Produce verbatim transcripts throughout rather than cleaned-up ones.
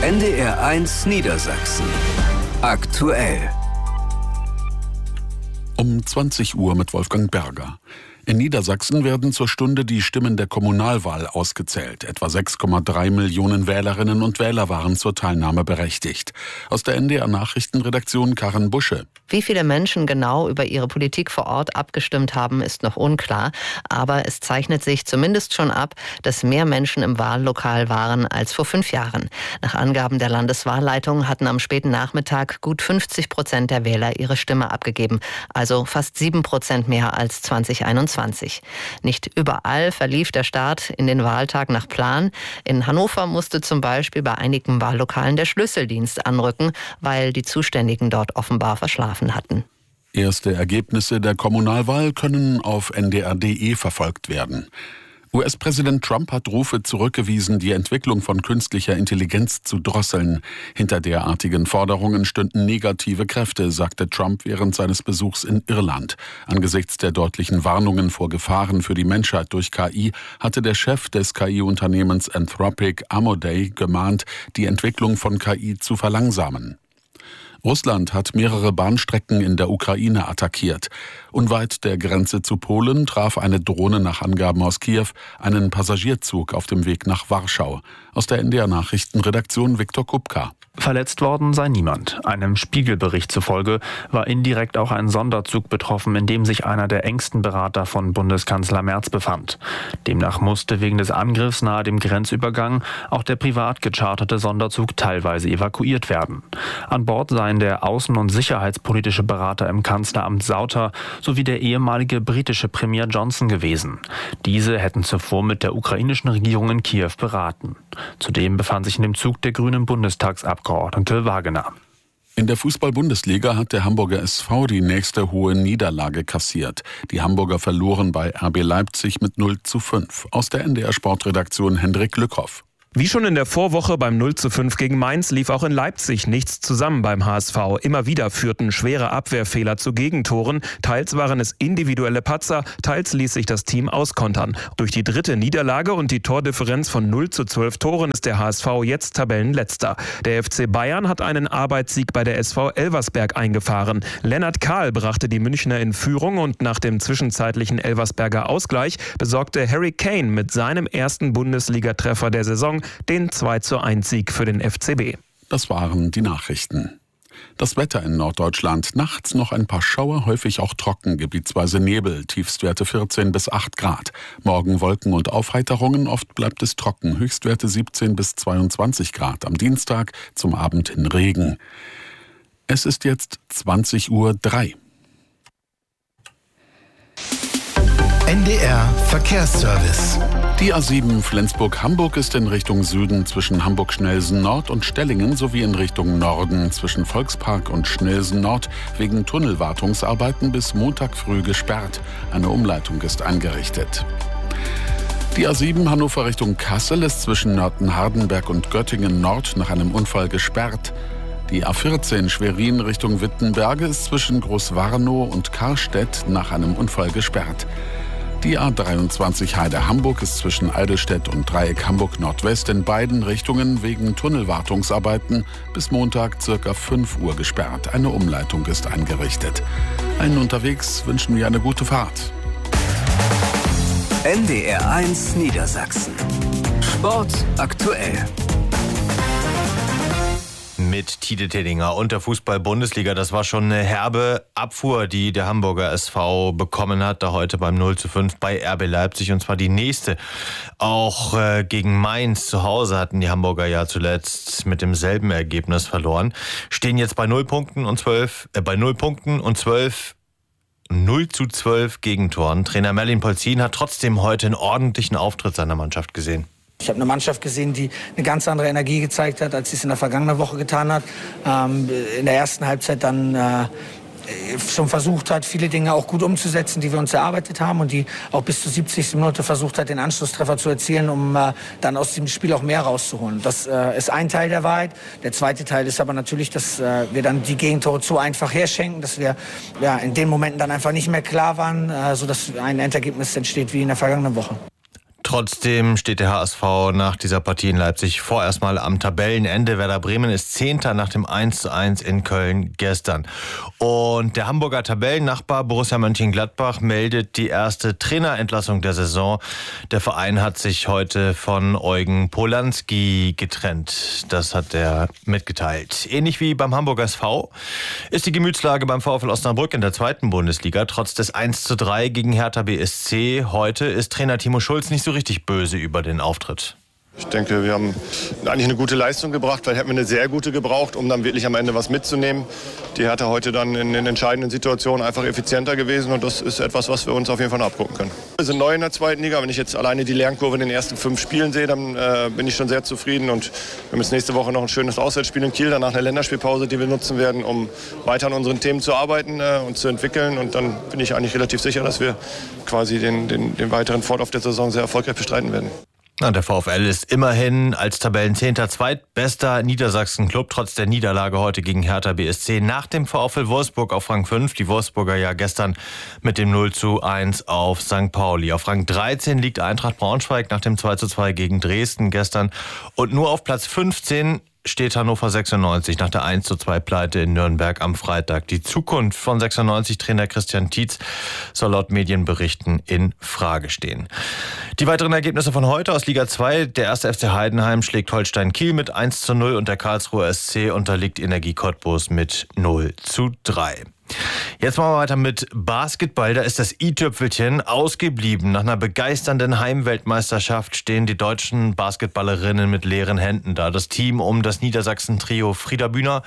N D R eins Niedersachsen. Aktuell. Um zwanzig Uhr mit Wolfgang Berger. In Niedersachsen werden zur Stunde die Stimmen der Kommunalwahl ausgezählt. Etwa sechs Komma drei Millionen Wählerinnen und Wähler waren zur Teilnahme berechtigt. Aus der N D R-Nachrichtenredaktion Karin Busche. Wie viele Menschen genau über ihre Politik vor Ort abgestimmt haben, ist noch unklar. Aber es zeichnet sich zumindest schon ab, dass mehr Menschen im Wahllokal waren als vor fünf Jahren. Nach Angaben der Landeswahlleitung hatten am späten Nachmittag gut fünfzig Prozent der Wähler ihre Stimme abgegeben. Also fast sieben Prozent mehr als zwanzig einundzwanzig. Nicht überall verlief der Start in den Wahltag nach Plan. In Hannover musste zum Beispiel bei einigen Wahllokalen der Schlüsseldienst anrücken, weil die Zuständigen dort offenbar verschlafen hatten. Erste Ergebnisse der Kommunalwahl können auf N D R punkt D E verfolgt werden. U S-Präsident Trump hat Rufe zurückgewiesen, die Entwicklung von künstlicher Intelligenz zu drosseln. Hinter derartigen Forderungen stünden negative Kräfte, sagte Trump während seines Besuchs in Irland. Angesichts der deutlichen Warnungen vor Gefahren für die Menschheit durch K I hatte der Chef des K I-Unternehmens Anthropic, Amodei, gemahnt, die Entwicklung von K I zu verlangsamen. Russland hat mehrere Bahnstrecken in der Ukraine attackiert. Unweit der Grenze zu Polen traf eine Drohne nach Angaben aus Kiew einen Passagierzug auf dem Weg nach Warschau. Aus der N D R-Nachrichtenredaktion Viktor Kupka. Verletzt worden sei niemand. Einem Spiegelbericht zufolge war indirekt auch ein Sonderzug betroffen, in dem sich einer der engsten Berater von Bundeskanzler Merz befand. Demnach musste wegen des Angriffs nahe dem Grenzübergang auch der privat gecharterte Sonderzug teilweise evakuiert werden. An Bord seien der außen- und sicherheitspolitische Berater im Kanzleramt Sauter sowie der ehemalige britische Premier Johnson gewesen. Diese hätten zuvor mit der ukrainischen Regierung in Kiew beraten. Zudem befand sich in dem Zug der grünen Bundestagsabgeordnete Wagener. In der Fußball-Bundesliga hat der Hamburger S V die nächste hohe Niederlage kassiert. Die Hamburger verloren bei R B Leipzig mit null zu fünf. Aus der N D R-Sportredaktion Hendrik Lückhoff. Wie schon in der Vorwoche beim null zu fünf gegen Mainz lief auch in Leipzig nichts zusammen beim H S V. Immer wieder führten schwere Abwehrfehler zu Gegentoren. Teils waren es individuelle Patzer, teils ließ sich das Team auskontern. Durch die dritte Niederlage und die Tordifferenz von null zu zwölf Toren ist der H S V jetzt Tabellenletzter. Der F C Bayern hat einen Arbeitssieg bei der S V Elversberg eingefahren. Lennart Kahl brachte die Münchner in Führung und nach dem zwischenzeitlichen Elversberger Ausgleich besorgte Harry Kane mit seinem ersten Bundesligatreffer der Saison den zwei zu eins Sieg für den F C B. Das waren die Nachrichten. Das Wetter in Norddeutschland. Nachts noch ein paar Schauer, häufig auch trocken, gebietsweise Nebel, Tiefstwerte vierzehn bis acht Grad. Morgen Wolken und Aufheiterungen, oft bleibt es trocken, Höchstwerte siebzehn bis zweiundzwanzig Grad. Am Dienstag zum Abend hin Regen. Es ist jetzt zwanzig Uhr drei. N D R Verkehrsservice. Die A sieben Flensburg-Hamburg ist in Richtung Süden zwischen Hamburg-Schnelsen Nord und Stellingen sowie in Richtung Norden zwischen Volkspark und Schnelsen Nord wegen Tunnelwartungsarbeiten bis Montag früh gesperrt. Eine Umleitung ist eingerichtet. Die A sieben Hannover Richtung Kassel ist zwischen Nörten-Hardenberg und Göttingen Nord nach einem Unfall gesperrt. Die A vierzehn Schwerin Richtung Wittenberge ist zwischen Großwarnow und Karstedt nach einem Unfall gesperrt. Die A dreiundzwanzig Heide-Hamburg ist zwischen Eidelstedt und Dreieck Hamburg Nordwest in beiden Richtungen wegen Tunnelwartungsarbeiten bis Montag ca. fünf Uhr gesperrt. Eine Umleitung ist eingerichtet. Allen unterwegs wünschen wir eine gute Fahrt. N D R eins Niedersachsen. Sport aktuell. Mit Tide Teddinger und der Fußball-Bundesliga. Das war schon eine herbe Abfuhr, die der Hamburger S V bekommen hat, da heute beim null zu fünf bei R B Leipzig, und zwar die nächste. Auch äh, gegen Mainz zu Hause hatten die Hamburger ja zuletzt mit demselben Ergebnis verloren. Stehen jetzt bei null Punkten und zwölf, äh, bei null Punkten und zwölf null zu zwölf Gegentoren. Trainer Merlin Polzin hat trotzdem heute einen ordentlichen Auftritt seiner Mannschaft gesehen. Ich habe eine Mannschaft gesehen, die eine ganz andere Energie gezeigt hat, als sie es in der vergangenen Woche getan hat. Ähm, in der ersten Halbzeit dann äh, schon versucht hat, viele Dinge auch gut umzusetzen, die wir uns erarbeitet haben, und die auch bis zur siebzigsten Minute versucht hat, den Anschlusstreffer zu erzielen, um äh, dann aus dem Spiel auch mehr rauszuholen. Das äh, ist ein Teil der Wahrheit. Der zweite Teil ist aber natürlich, dass äh, wir dann die Gegentore zu einfach herschenken, dass wir ja, in den Momenten dann einfach nicht mehr klar waren, äh, sodass ein Endergebnis entsteht wie in der vergangenen Woche. Trotzdem steht der H S V nach dieser Partie in Leipzig vorerst mal am Tabellenende. Werder Bremen ist Zehnter nach dem eins zu eins in Köln gestern. Und der Hamburger Tabellennachbar Borussia Mönchengladbach meldet die erste Trainerentlassung der Saison. Der Verein hat sich heute von Eugen Polanski getrennt. Das hat er mitgeteilt. Ähnlich wie beim Hamburger S V ist die Gemütslage beim VfL Osnabrück in der zweiten Bundesliga. Trotz des eins zu drei gegen Hertha B S C heute ist Trainer Timo Schulz nicht so richtig böse über den Auftritt. Ich denke, wir haben eigentlich eine gute Leistung gebracht. Vielleicht hätten wir eine sehr gute gebraucht, um dann wirklich am Ende was mitzunehmen. Die Hertha heute dann in den entscheidenden Situationen einfach effizienter gewesen. Und das ist etwas, was wir uns auf jeden Fall noch abgucken können. Wir sind neu in der zweiten Liga. Wenn ich jetzt alleine die Lernkurve in den ersten fünf Spielen sehe, dann äh, bin ich schon sehr zufrieden. Und wir haben jetzt nächste Woche noch ein schönes Auswärtsspiel in Kiel. Danach eine Länderspielpause, die wir nutzen werden, um weiter an unseren Themen zu arbeiten äh, und zu entwickeln. Und dann bin ich eigentlich relativ sicher, dass wir quasi den, den, den weiteren Fortlauf der Saison sehr erfolgreich bestreiten werden. Ja, der VfL ist immerhin als Tabellenzehnter zweitbester Niedersachsen-Club, trotz der Niederlage heute gegen Hertha B S C nach dem VfL Wolfsburg auf Rang fünf. Die Wolfsburger ja gestern mit dem null zu eins auf Sankt Pauli. Auf Rang dreizehn liegt Eintracht Braunschweig nach dem zwei zu zwei gegen Dresden gestern. Und nur auf Platz fünfzehn steht Hannover sechsundneunzig nach der eins zu zwei Pleite in Nürnberg am Freitag. Die Zukunft von sechsundneunzig-Trainer Christian Tietz soll laut Medienberichten in Frage stehen. Die weiteren Ergebnisse von heute aus Liga zwei. Der erste F C Heidenheim schlägt Holstein Kiel mit eins zu null und der Karlsruher S C unterliegt Energie Cottbus mit null zu drei. Jetzt machen wir weiter mit Basketball. Da ist das i-Tüpfelchen ausgeblieben. Nach einer begeisternden Heimweltmeisterschaft stehen die deutschen Basketballerinnen mit leeren Händen da. Das Team um das Niedersachsen-Trio Frieda Bühner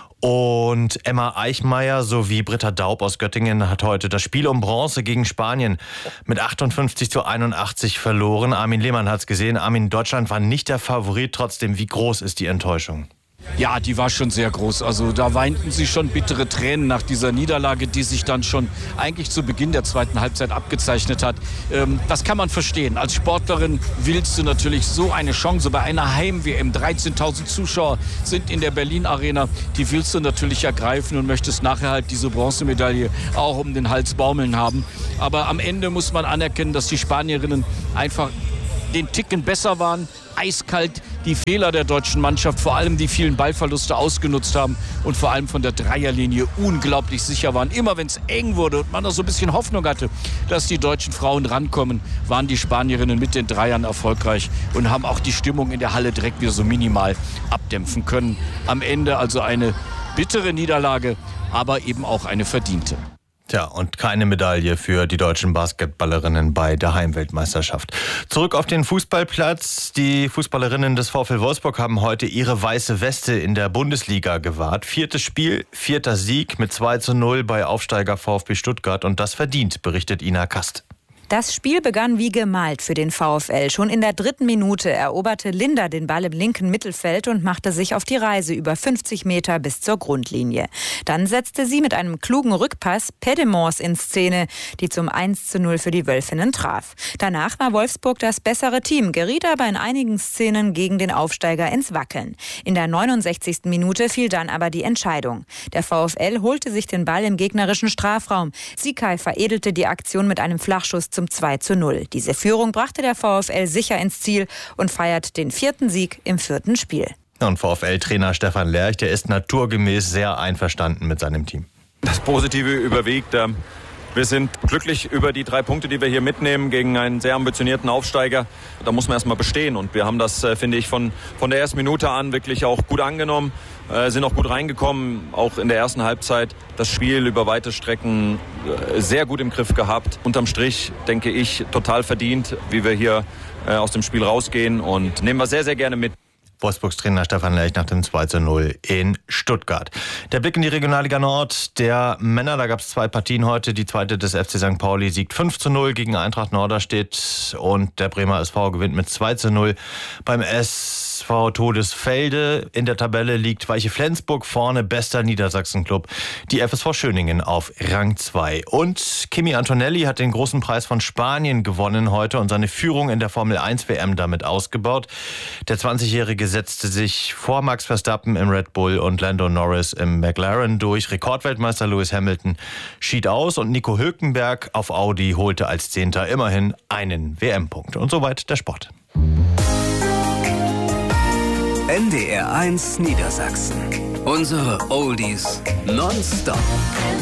und Emma Eichmeier sowie Britta Daub aus Göttingen hat heute das Spiel um Bronze gegen Spanien mit achtundfünfzig zu einundachtzig verloren. Armin Lehmann hat es gesehen. Armin, Deutschland war nicht der Favorit. Trotzdem, wie groß ist die Enttäuschung? Ja, die war schon sehr groß. Also da weinten sie schon bittere Tränen nach dieser Niederlage, die sich dann schon eigentlich zu Beginn der zweiten Halbzeit abgezeichnet hat. Ähm, das kann man verstehen. Als Sportlerin willst du natürlich so eine Chance bei einer Heim-W M. dreizehntausend Zuschauer sind in der Berlin-Arena. Die willst du natürlich ergreifen und möchtest nachher halt diese Bronzemedaille auch um den Hals baumeln haben. Aber am Ende muss man anerkennen, dass die Spanierinnen einfach den Ticken besser waren, eiskalt die Fehler der deutschen Mannschaft, vor allem die vielen Ballverluste ausgenutzt haben und vor allem von der Dreierlinie unglaublich sicher waren. Immer wenn es eng wurde und man noch so ein bisschen Hoffnung hatte, dass die deutschen Frauen rankommen, waren die Spanierinnen mit den Dreiern erfolgreich und haben auch die Stimmung in der Halle direkt wieder so minimal abdämpfen können. Am Ende also eine bittere Niederlage, aber eben auch eine verdiente. Tja, und keine Medaille für die deutschen Basketballerinnen bei der Heimweltmeisterschaft. Zurück auf den Fußballplatz. Die Fußballerinnen des VfL Wolfsburg haben heute ihre weiße Weste in der Bundesliga gewahrt. Viertes Spiel, vierter Sieg mit zwei zu null bei Aufsteiger VfB Stuttgart. Und das verdient, berichtet Ina Kast. Das Spiel begann wie gemalt für den VfL. Schon in der dritten Minute eroberte Linda den Ball im linken Mittelfeld und machte sich auf die Reise über fünfzig Meter bis zur Grundlinie. Dann setzte sie mit einem klugen Rückpass Pedemors in Szene, die zum eins zu null für die Wölfinnen traf. Danach war Wolfsburg das bessere Team, geriet aber in einigen Szenen gegen den Aufsteiger ins Wackeln. In der neunundsechzigsten Minute fiel dann aber die Entscheidung. Der VfL holte sich den Ball im gegnerischen Strafraum. Sikai veredelte die Aktion mit einem Flachschuss zum zwei zu null. Diese Führung brachte der VfL sicher ins Ziel und feiert den vierten Sieg im vierten Spiel. Und VfL-Trainer Stefan Lerch, der ist naturgemäß sehr einverstanden mit seinem Team. Das Positive überwiegt. Wir sind glücklich über die drei Punkte, die wir hier mitnehmen gegen einen sehr ambitionierten Aufsteiger. Da muss man erstmal bestehen und wir haben das, finde ich, von, von der ersten Minute an wirklich auch gut angenommen. Äh, sind auch gut reingekommen, auch in der ersten Halbzeit das Spiel über weite Strecken äh, sehr gut im Griff gehabt. Unterm Strich, denke ich, total verdient, wie wir hier äh, aus dem Spiel rausgehen und nehmen wir sehr, sehr gerne mit. Wolfsburgs Trainer Stefan Lerch nach dem zwei zu null in Stuttgart. Der Blick in die Regionalliga Nord der Männer, da gab es zwei Partien heute. Die zweite des F C Sankt Pauli siegt fünf zu null gegen Eintracht Norderstedt und der Bremer S V gewinnt mit zwei zu null beim S V Todesfelde. In der Tabelle liegt Weiche Flensburg vorne, bester Niedersachsen-Club. Die F S V Schöningen auf Rang zwei. Und Kimi Antonelli hat den großen Preis von Spanien gewonnen heute und seine Führung in der Formel eins W M damit ausgebaut. Der zwanzigjährige setzte sich vor Max Verstappen im Red Bull und Lando Norris im McLaren durch. Rekordweltmeister Lewis Hamilton schied aus und Nico Hülkenberg auf Audi holte als Zehnter immerhin einen W M-Punkt. Und soweit der Sport. N D R eins Niedersachsen. Unsere Oldies nonstop.